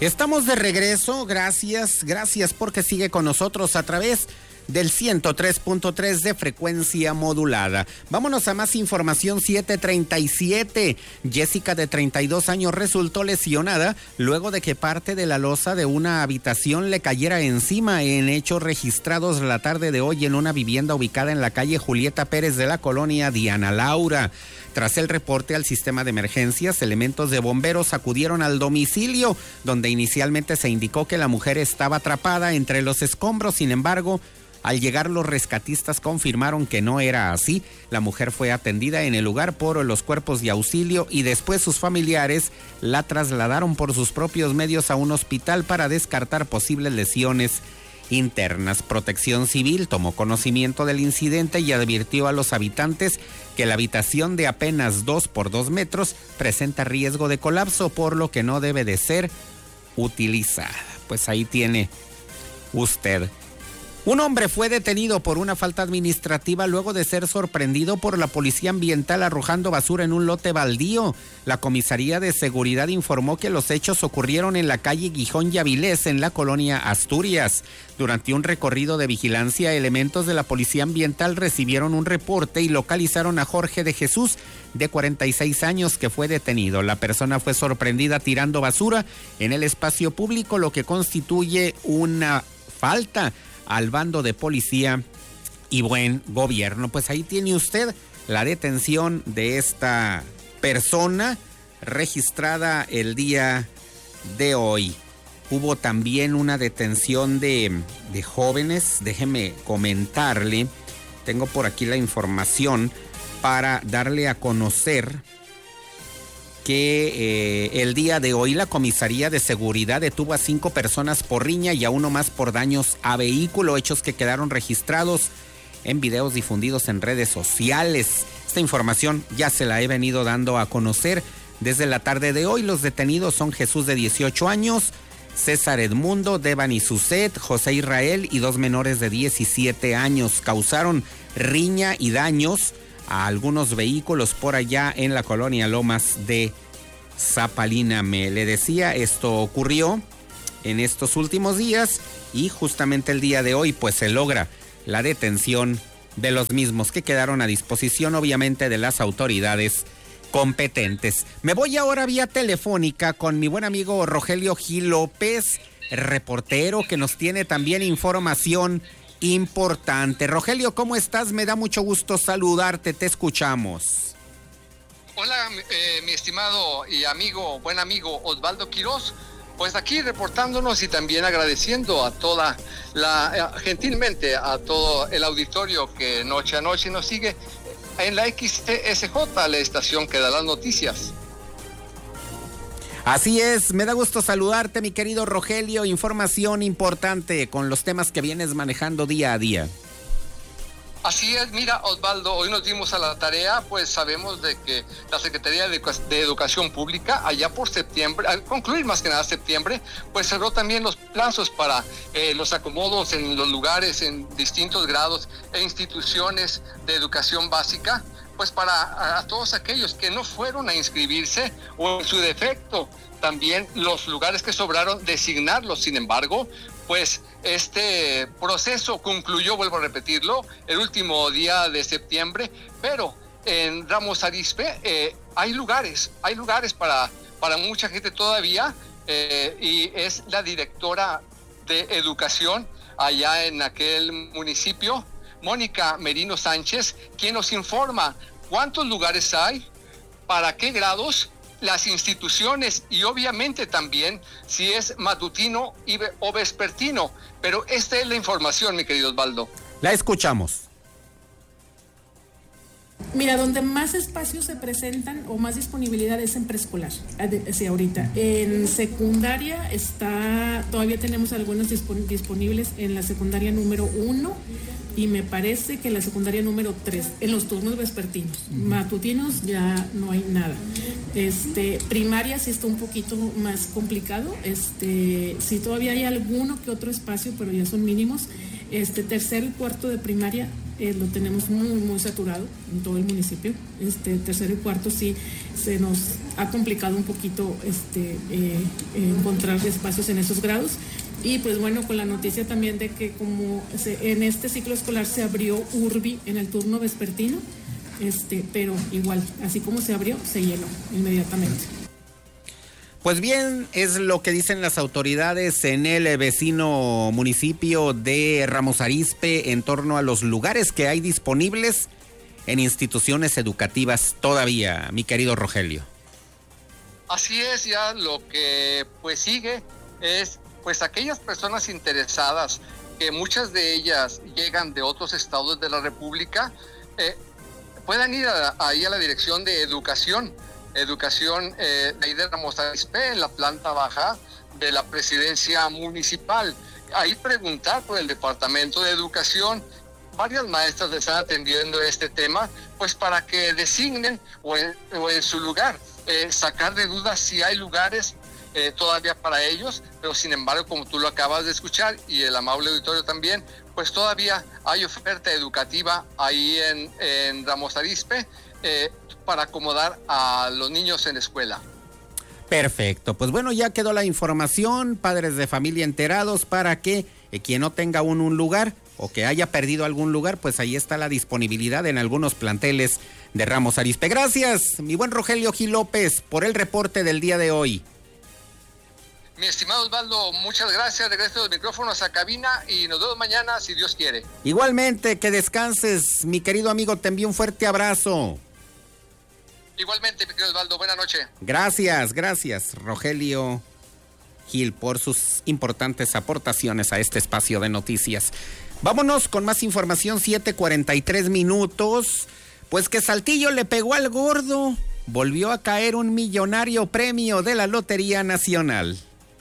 Estamos de regreso, gracias porque sigue con nosotros a través del 103.3 de frecuencia modulada. Vámonos a más información. 7:37. Jessica, de 32 años, resultó lesionada luego de que parte de la losa de una habitación le cayera encima, en hechos registrados la tarde de hoy en una vivienda ubicada en la calle Julieta Pérez de la colonia Diana Laura. Tras el reporte al sistema de emergencias, elementos de bomberos acudieron al domicilio, donde inicialmente se indicó que la mujer estaba atrapada entre los escombros. Sin embargo, al llegar los rescatistas confirmaron que no era así. La mujer fue atendida en el lugar por los cuerpos de auxilio y después sus familiares la trasladaron por sus propios medios a un hospital para descartar posibles lesiones internas. Protección Civil tomó conocimiento del incidente y advirtió a los habitantes que la habitación, de apenas 2 por 2 metros, presenta riesgo de colapso, por lo que no debe de ser utilizada. Pues ahí tiene usted. Un hombre fue detenido por una falta administrativa luego de ser sorprendido por la policía ambiental arrojando basura en un lote baldío. La Comisaría de Seguridad informó que los hechos ocurrieron en la calle Gijón y Avilés, en la colonia Asturias. Durante un recorrido de vigilancia, elementos de la policía ambiental recibieron un reporte y localizaron a Jorge de Jesús, de 46 años, que fue detenido. La persona fue sorprendida tirando basura en el espacio público, lo que constituye una falta al bando de policía y buen gobierno. Pues ahí tiene usted la detención de esta persona registrada el día de hoy. Hubo también una detención de jóvenes. Déjeme comentarle, tengo por aquí la información para darle a conocer que el día de hoy la Comisaría de Seguridad detuvo a 5 personas por riña y a uno más por daños a vehículo, hechos que quedaron registrados en videos difundidos en redes sociales. Esta información ya se la he venido dando a conocer desde la tarde de hoy. Los detenidos son Jesús, de 18 años, César Edmundo, Devani Suset, José Israel y 2 menores de 17 años. Causaron riña y daños a algunos vehículos por allá en la colonia Lomas de Zapalina. Me le decía, esto ocurrió en estos últimos días y justamente el día de hoy pues se logra la detención de los mismos, que quedaron a disposición obviamente de las autoridades competentes. Me voy ahora vía telefónica con mi buen amigo Rogelio Gil López, reportero, que nos tiene también información importante. Rogelio, ¿cómo estás? Me da mucho gusto saludarte, te escuchamos. Hola, mi estimado y amigo, buen amigo Osvaldo Quirós. Pues aquí reportándonos y también agradeciendo a toda gentilmente a todo el auditorio que noche a noche nos sigue en la XTSJ, la estación que da las noticias. Así es, me da gusto saludarte, mi querido Rogelio. Información importante con los temas que vienes manejando día a día. Así es, mira, Osvaldo, hoy nos dimos a la tarea, pues sabemos de que la Secretaría de Educación Pública, allá por septiembre, al concluir más que nada septiembre, pues cerró también los plazos para los acomodos en los lugares, en distintos grados e instituciones de educación básica, pues para a todos aquellos que no fueron a inscribirse o en su defecto también los lugares que sobraron, designarlos. Sin embargo, pues este proceso concluyó, vuelvo a repetirlo, el último día de septiembre, pero en Ramos Arizpe hay lugares para mucha gente todavía, y es la directora de educación allá en aquel municipio, Mónica Merino Sánchez, quien nos informa cuántos lugares hay, para qué grados, las instituciones y obviamente también si es matutino o vespertino. Pero esta es la información, mi querido Osvaldo. La escuchamos. Mira, donde más espacios se presentan o más disponibilidad es en preescolar, sí, ahorita. En secundaria todavía tenemos algunos disponibles en la secundaria número 1 y me parece que en la secundaria número 3, en los turnos vespertinos. Matutinos ya no hay nada. Primaria sí está un poquito más complicado, sí todavía hay alguno que otro espacio, pero ya son mínimos. Tercero y cuarto de primaria lo tenemos muy saturado en todo el municipio. Tercero y cuarto sí se nos ha complicado un poquito encontrar espacios en esos grados. Y pues bueno, con la noticia también de que como en este ciclo escolar se abrió URBI en el turno vespertino, pero igual, así como se abrió, se llenó inmediatamente. Pues bien, es lo que dicen las autoridades en el vecino municipio de Ramos Arizpe en torno a los lugares que hay disponibles en instituciones educativas todavía, mi querido Rogelio. Así es, ya lo que pues sigue es pues aquellas personas interesadas, que muchas de ellas llegan de otros estados de la República, puedan ir ahí a la Dirección de Educación de ahí de Ramos Arizpe, en la planta baja de la Presidencia Municipal. Ahí preguntar por el Departamento de Educación. Varias maestras les están atendiendo este tema, pues para que designen o en su lugar, sacar de dudas si hay lugares todavía para ellos, pero sin embargo, como tú lo acabas de escuchar y el amable auditorio también, pues todavía hay oferta educativa ahí en Ramos Arizpe para acomodar a los niños en la escuela. Perfecto, pues bueno, ya quedó la información, padres de familia enterados, para que quien no tenga un lugar o que haya perdido algún lugar, pues ahí está la disponibilidad en algunos planteles de Ramos Arizpe. Gracias, mi buen Rogelio Gil López, por el reporte del día de hoy. Mi estimado Osvaldo, muchas gracias. Regreso los micrófonos a cabina y nos vemos mañana, si Dios quiere. Igualmente, que descanses, mi querido amigo, te envío un fuerte abrazo. Igualmente, mi querido Osvaldo, buena noche. Gracias, Rogelio Gil, por sus importantes aportaciones a este espacio de noticias. Vámonos con más información, 7:43 minutos. Pues que Saltillo le pegó al gordo. Volvió a caer un millonario premio de la Lotería Nacional.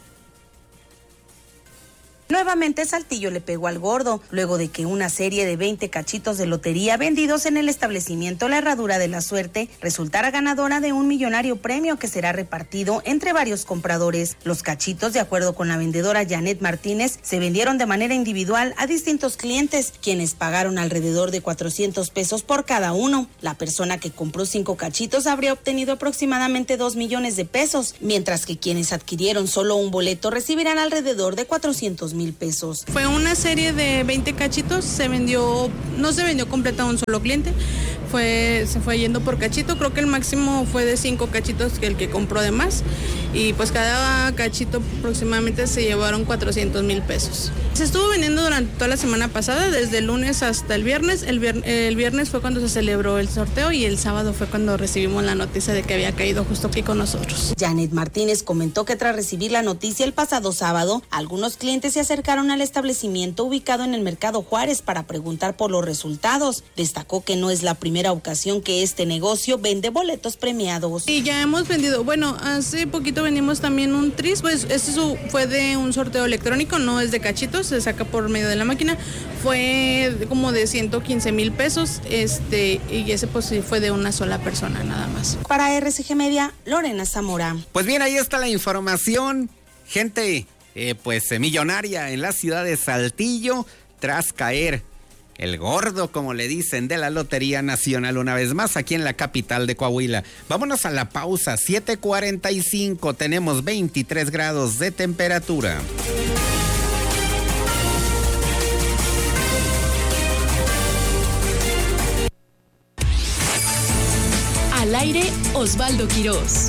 Nuevamente Saltillo le pegó al gordo, luego de que una serie de 20 cachitos de lotería vendidos en el establecimiento La Herradura de la Suerte resultara ganadora de un millonario premio que será repartido entre varios compradores. Los cachitos, de acuerdo con la vendedora Janet Martínez, se vendieron de manera individual a distintos clientes, quienes pagaron alrededor de 400 pesos por cada uno. La persona que compró 5 cachitos habría obtenido aproximadamente 2 millones de pesos, mientras que quienes adquirieron solo un boleto recibirán alrededor de 400,000 pesos. Fue una serie de 20 cachitos, no se vendió completa a un solo cliente, se fue yendo por cachito. Creo que el máximo fue de 5 cachitos que el que compró de más, y pues cada cachito aproximadamente se llevaron 400,000 pesos. Se estuvo vendiendo durante toda la semana pasada, desde el lunes hasta el viernes. El viernes fue cuando se celebró el sorteo y el sábado fue cuando recibimos la noticia de que había caído justo aquí con nosotros. Janet Martínez comentó que tras recibir la noticia el pasado sábado, algunos clientes se acercaron al establecimiento ubicado en el Mercado Juárez para preguntar por los resultados. Destacó que no es la primera ocasión que este negocio vende boletos premiados. Y ya hemos vendido, hace poquito vendimos también un tris, pues esto fue de un sorteo electrónico, no es de cachitos, se saca por medio de la máquina, fue como de 115,000 pesos, y ese pues sí fue de una sola persona nada más. Para RCG Media, Lorena Zamora. Pues bien, ahí está la información, gente millonaria en la ciudad de Saltillo, tras caer el gordo, como le dicen, de la Lotería Nacional una vez más aquí en la capital de Coahuila. Vámonos a la pausa, 7:45, tenemos 23 grados de temperatura. Al aire, Osvaldo Quirós.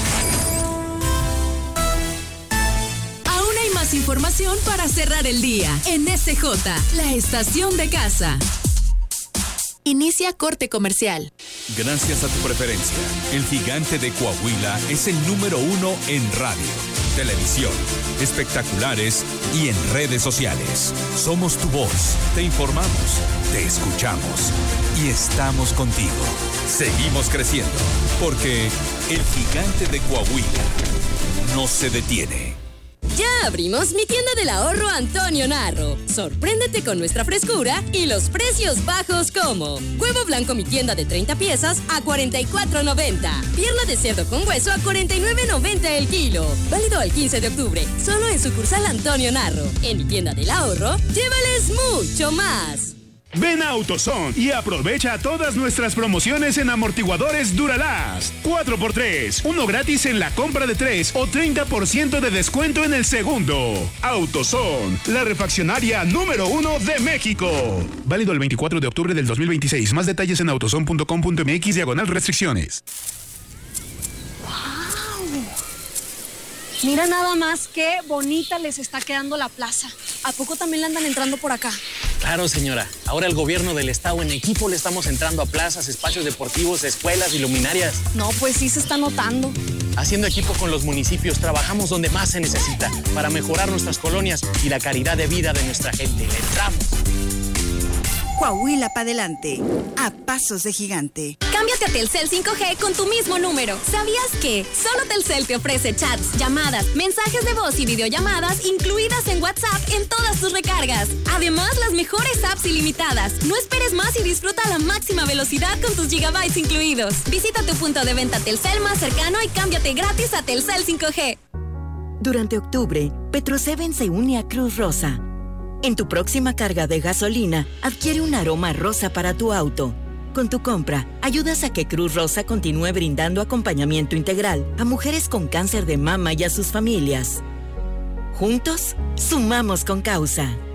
Información para cerrar el día en SJ, la estación de casa. Inicia corte comercial. Gracias a tu preferencia, el Gigante de Coahuila es el número 1 en radio, televisión, espectaculares y en redes sociales. Somos tu voz, te informamos, te escuchamos y estamos contigo. Seguimos creciendo, porque el Gigante de Coahuila no se detiene. Ya abrimos mi tienda del ahorro Antonio Narro. Sorpréndete con nuestra frescura y los precios bajos como huevo blanco mi tienda de 30 piezas a $44.90. Pierna de cerdo con hueso a $49.90 el kilo. Válido al 15 de octubre, solo en sucursal Antonio Narro. En mi tienda del ahorro, llévales mucho más. Ven a AutoZone y aprovecha todas nuestras promociones en amortiguadores Duralast. 4x3, uno gratis en la compra de 3 o 30% de descuento en el segundo. AutoZone, la refaccionaria número 1 de México. Válido el 24 de octubre del 2026. Más detalles en autozone.com.mx/restricciones. Mira nada más qué bonita les está quedando la plaza. ¿A poco también le andan entrando por acá? Claro, señora. Ahora el gobierno del estado en equipo le estamos entrando a plazas, espacios deportivos, escuelas y luminarias. No, pues sí se está notando. Haciendo equipo con los municipios, trabajamos donde más se necesita para mejorar nuestras colonias y la calidad de vida de nuestra gente. ¡Le entramos! Coahuila para adelante, a pasos de gigante. Cámbiate a Telcel 5G con tu mismo número. ¿Sabías que solo Telcel te ofrece chats, llamadas, mensajes de voz y videollamadas incluidas en WhatsApp en todas tus recargas? Además, las mejores apps ilimitadas. No esperes más y disfruta la máxima velocidad con tus gigabytes incluidos. Visita tu punto de venta Telcel más cercano y cámbiate gratis a Telcel 5G. Durante octubre, Petro-7 se une a Cruz Rosa. En tu próxima carga de gasolina, adquiere un aroma rosa para tu auto. Con tu compra, ayudas a que Cruz Rosa continúe brindando acompañamiento integral a mujeres con cáncer de mama y a sus familias. Juntos, sumamos con causa.